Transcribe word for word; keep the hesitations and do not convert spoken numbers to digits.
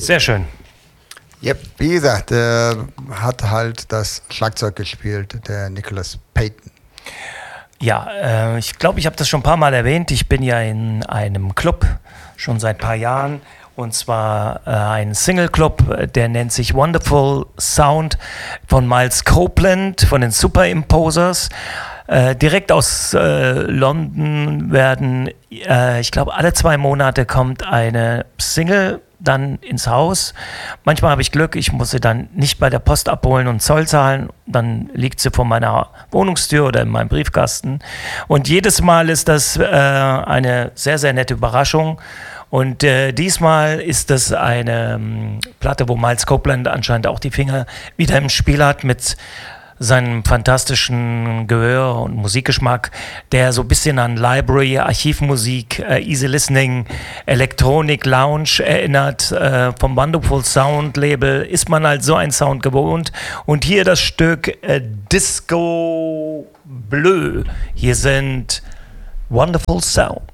Sehr schön. Yep, wie gesagt, äh, hat halt das Schlagzeug gespielt, der Nicholas Payton. Ja, äh, ich glaube, ich habe das schon ein paar Mal erwähnt. Ich bin ja in einem Club schon seit ein paar Jahren. Und zwar äh, ein Single-Club, der nennt sich Wonderful Sound von Miles Copeland, von den Superimposers. Äh, direkt aus äh, London werden, äh, ich glaube, alle zwei Monate kommt eine Single dann ins Haus. Manchmal habe ich Glück, ich muss sie dann nicht bei der Post abholen und Zoll zahlen. Dann liegt sie vor meiner Wohnungstür oder in meinem Briefkasten. Und jedes Mal ist das äh, eine sehr, sehr nette Überraschung. Und äh, diesmal ist das eine ähm, Platte, wo Miles Copeland anscheinend auch die Finger wieder im Spiel hat mit seinem fantastischen Gehör und Musikgeschmack, der so ein bisschen an Library, Archivmusik, äh, Easy Listening, Electronic Lounge erinnert. Äh, vom Wonderful Sound Label ist man halt so einen Sound gewohnt. Und hier das Stück äh, Disco Bleu. Hier sind Wonderful Sound.